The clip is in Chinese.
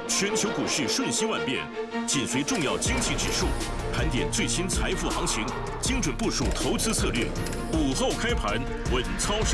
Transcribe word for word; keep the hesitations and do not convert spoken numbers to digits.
全球股市瞬息万变，紧随重要经济指数，盘点最新财富行情，精准部署投资策略。午后开盘，稳操胜。